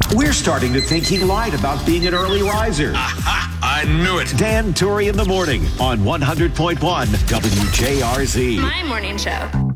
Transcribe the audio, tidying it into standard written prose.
We're starting to think he lied about being an early riser. Aha! I knew it. Dan Torrey in the morning on 100.1 WJRZ. My morning show.